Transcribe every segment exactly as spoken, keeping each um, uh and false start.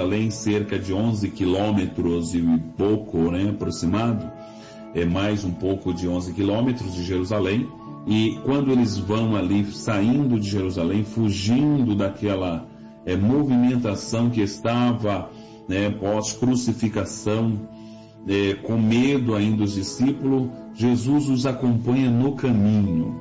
Jerusalém, cerca de onze quilômetros e pouco, né, aproximado, é mais um pouco de onze quilômetros de Jerusalém. E quando eles vão ali, saindo de Jerusalém, fugindo daquela é, movimentação que estava, né, pós-crucificação, é, com medo ainda os discípulos, Jesus os acompanha no caminho.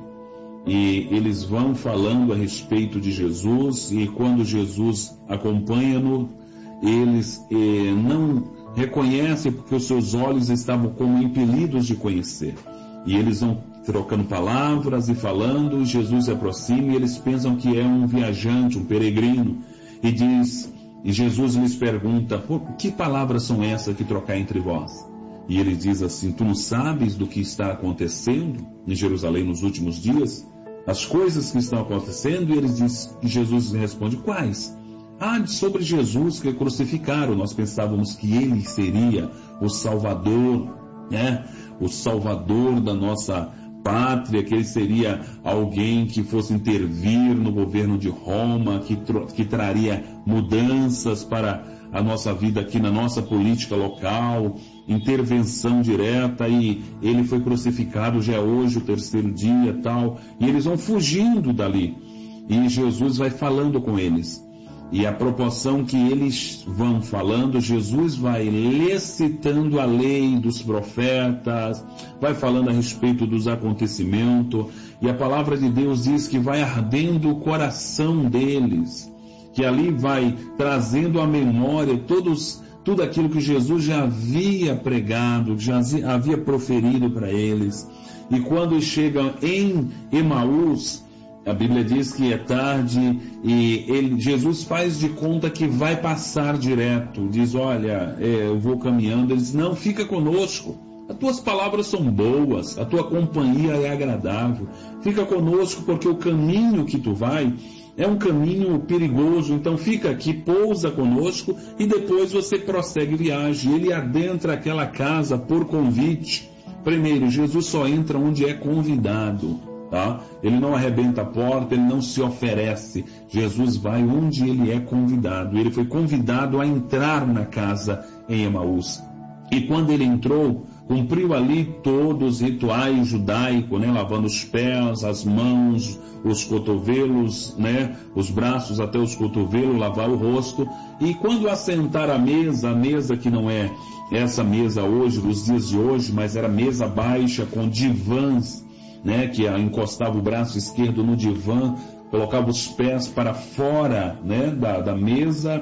E eles vão falando a respeito de Jesus, e quando Jesus acompanha-no, eles é, não reconhecem porque os seus olhos estavam como impelidos de conhecer. E eles vão trocando palavras e falando, Jesus se aproxima e eles pensam que é um viajante, um peregrino, e diz, e Jesus lhes pergunta, que palavras são essas que trocai entre vós? E ele diz assim, tu não sabes do que está acontecendo em Jerusalém nos últimos dias? As coisas que estão acontecendo? E eles diz, e Jesus responde, quais? Ah, sobre Jesus que crucificaram. Nós pensávamos que ele seria o Salvador, né? O Salvador da nossa pátria, que ele seria alguém que fosse intervir no governo de Roma, que, que traria mudanças para a nossa vida aqui na nossa política local, intervenção direta, e ele foi crucificado, já é hoje o terceiro dia, tal, e eles vão fugindo dali, e Jesus vai falando com eles. E a proporção que eles vão falando, Jesus vai recitando a lei dos profetas, vai falando a respeito dos acontecimentos, e a palavra de Deus diz que vai ardendo o coração deles, que ali vai trazendo à memória todos, tudo aquilo que Jesus já havia pregado, já havia proferido para eles. E quando chegam em Emaús, a Bíblia diz que é tarde e ele, Jesus faz de conta que vai passar direto. Diz, olha, é, eu vou caminhando. Ele diz, não, fica conosco. As tuas palavras são boas, a tua companhia é agradável. Fica conosco porque o caminho que tu vai é um caminho perigoso. Então fica aqui, pousa conosco e depois você prossegue viagem. Ele adentra aquela casa por convite. Primeiro, Jesus só entra onde é convidado. Tá? Ele não arrebenta a porta, ele não se oferece. Jesus vai onde ele é convidado. Ele foi convidado a entrar na casa em Emaús. E quando ele entrou, cumpriu ali todos os rituais judaicos, né? Lavando os pés, as mãos, os cotovelos, né? Os braços até os cotovelos, lavar o rosto. E quando assentar à mesa, a mesa que não é essa mesa hoje, dos dias de hoje, mas era mesa baixa com divãs, né, que encostava o braço esquerdo no divã, colocava os pés para fora, né, da, da mesa,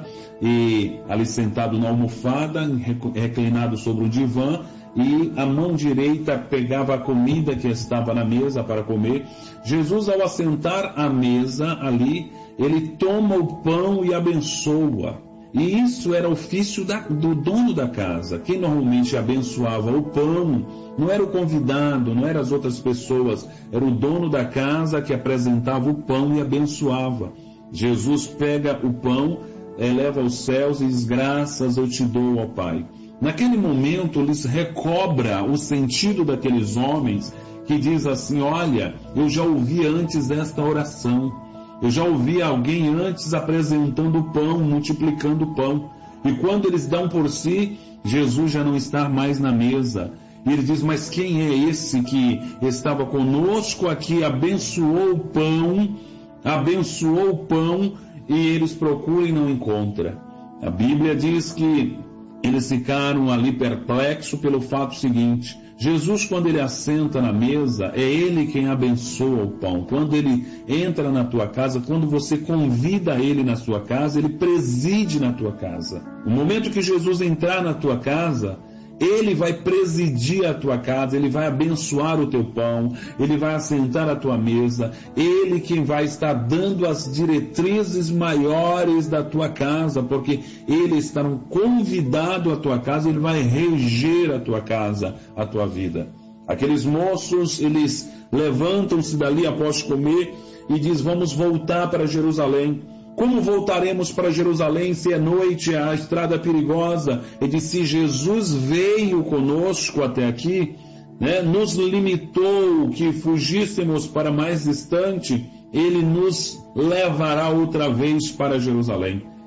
e ali sentado na almofada, reclinado sobre o divã, e a mão direita pegava a comida que estava na mesa para comer. Jesus, ao assentar à mesa ali, ele toma o pão e abençoa. E isso era ofício da, do dono da casa. Quem normalmente abençoava o pão não era o convidado, não eram as outras pessoas, era o dono da casa que apresentava o pão e abençoava. Jesus pega o pão, eleva aos céus e diz, graças eu te dou, ó Pai. Naquele momento, lhes recobra o sentido daqueles homens que diz assim, olha, eu já ouvi antes esta oração. Eu já ouvi alguém antes apresentando o pão, multiplicando o pão. E quando eles dão por si, Jesus já não está mais na mesa. E ele diz, mas quem é esse que estava conosco aqui, abençoou o pão, abençoou o pão, e eles procuram e não encontram. A Bíblia diz que eles ficaram ali perplexos pelo fato seguinte, Jesus, quando ele assenta na mesa, é ele quem abençoa o pão. Quando ele entra na tua casa, quando você convida ele na sua casa, ele preside na tua casa. No momento que Jesus entrar na tua casa, ele vai presidir a tua casa, ele vai abençoar o teu pão, ele vai assentar a tua mesa, ele quem vai estar dando as diretrizes maiores da tua casa, porque ele está convidado à tua casa, ele vai reger a tua casa, a tua vida. Aqueles moços, eles levantam-se dali após comer e diz, vamos voltar para Jerusalém. Como voltaremos para Jerusalém se é noite, a estrada perigosa? Ele disse, se Jesus veio conosco até aqui, né, nos limitou que fugíssemos para mais distante, ele nos levará outra vez para Jerusalém.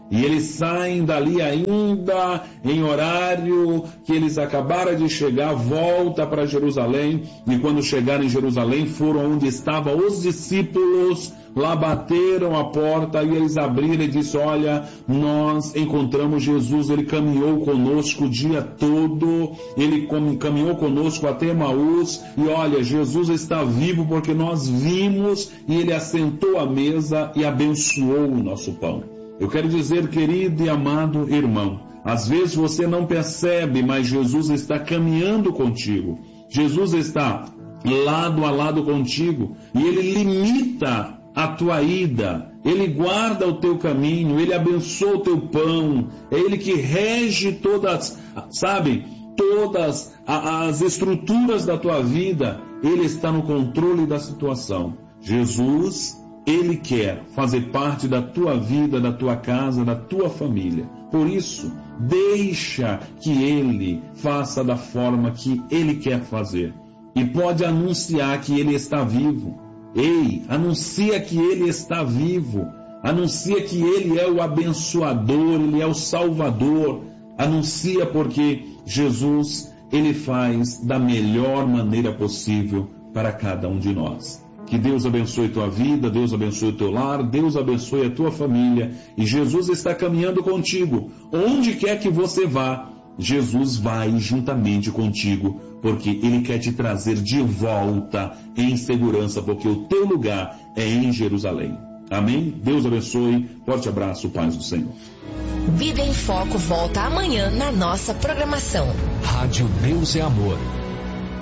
E eles saem dali ainda em horário que eles acabaram de chegar, volta para Jerusalém, e quando chegaram em Jerusalém foram onde estavam os discípulos, lá bateram a porta e eles abriram e disse: olha, nós encontramos Jesus, ele caminhou conosco o dia todo, ele caminhou conosco até Emaús, e olha, Jesus está vivo porque nós vimos, e ele assentou à mesa e abençoou o nosso pão. Eu quero dizer, querido e amado irmão, às vezes você não percebe, mas Jesus está caminhando contigo. Jesus está lado a lado contigo e ele limita a tua ida, ele guarda o teu caminho, ele abençoa o teu pão, é ele que rege todas, sabe, todas as estruturas da tua vida, ele está no controle da situação. Jesus, ele quer fazer parte da tua vida, da tua casa, da tua família. Por isso, deixa que ele faça da forma que ele quer fazer. E pode anunciar que ele está vivo. Ei, anuncia que ele está vivo. Anuncia que ele é o abençoador, ele é o salvador. Anuncia porque Jesus, ele faz da melhor maneira possível para cada um de nós. Que Deus abençoe tua vida, Deus abençoe o teu lar, Deus abençoe a tua família. E Jesus está caminhando contigo. Onde quer que você vá, Jesus vai juntamente contigo, porque Ele quer te trazer de volta em segurança, porque o teu lugar é em Jerusalém. Amém? Deus abençoe. Forte abraço, paz do Senhor. Vida em Foco volta amanhã na nossa programação. Rádio Deus é Amor.